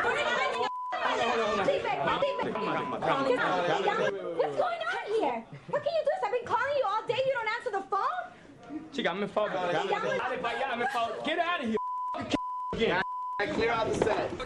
What's going on here? What can you do this? I've been calling you all day. You don't answer the phone? Chica, me falta. Get out of here. Clear out the set.